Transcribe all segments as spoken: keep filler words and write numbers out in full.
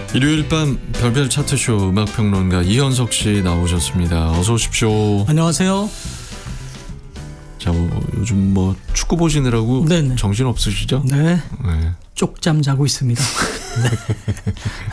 일요일 밤 별별 차트쇼 음악평론가 이현석 씨 나오셨습니다. 어서 오십시오. 안녕하세요. 자, 뭐, 요즘 뭐 축구 보시느라고 네네. 정신 없으시죠? 네. 네. 쪽잠 자고 있습니다. 네.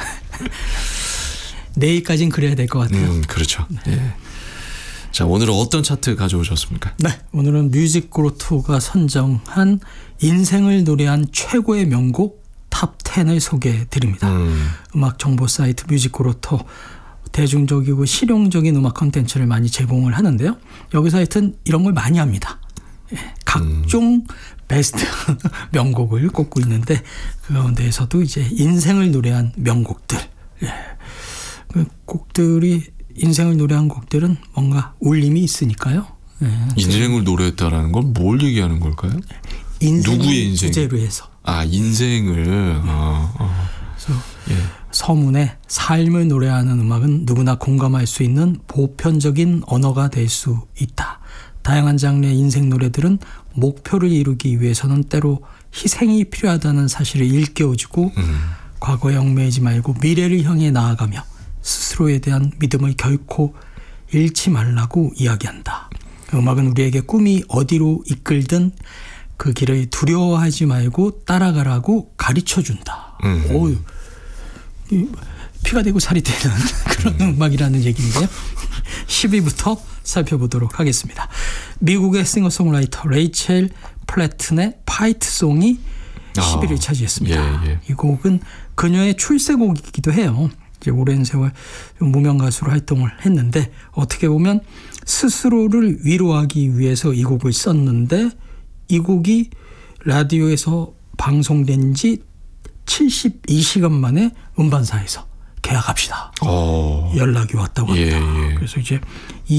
내일까지는 그래야 될 것 같아요. 음, 그렇죠. 네. 네. 자, 오늘은 어떤 차트 가져오셨습니까? 네, 오늘은 뮤직그로토가 선정한 인생을 노래한 최고의 명곡 탑 텐을 소개해 드립니다. 음. 음악 정보 사이트 뮤직그로토 대중적이고 실용적인 음악 콘텐츠를 많이 제공을 하는데요. 여기서 하여튼 이런 걸 많이 합니다. 예, 각종 음. 베스트 명곡을 꼽고 있는데 그 가운데에서도 이제 인생을 노래한 명곡들. 예. 그 곡들이 인생을 노래한 곡들은 뭔가 울림이 있으니까요. 예. 인생을 노래했다라는 건 뭘 얘기하는 걸까요? 누구의 인생? 주제로 해서. 아, 인생을. 네. 어, 어. 그래서 예. 서문에 삶을 노래하는 음악은 누구나 공감할 수 있는 보편적인 언어가 될 수 있다. 다양한 장르의 인생 노래들은 목표를 이루기 위해서는 때로 희생이 필요하다는 사실을 일깨워주고 음. 과거에 얽매이지 말고 미래를 향해 나아가며 스스로에 대한 믿음을 결코 잃지 말라고 이야기한다. 음악은 우리에게 꿈이 어디로 이끌든 그 길을 두려워하지 말고 따라가라고 가르쳐준다. 음. 어우, 피가 되고 살이 되는 그런 음. 음악이라는 얘기인데요. 십 위부터 살펴보도록 하겠습니다. 미국의 싱어송라이터 레이첼 플래튼의 파이트송이 십 위를 차지했습니다. 예, 예. 이 곡은 그녀의 출세곡이기도 해요. 이제 오랜 세월 무명 가수로 활동을 했는데 어떻게 보면 스스로를 위로하기 위해서 이 곡을 썼는데 이 곡이 라디오에서 방송된 지 칠십이 시간 만에 음반사에서 계약합시다. 오. 연락이 왔다고 합니다. 예, 예. 그래서 이제 이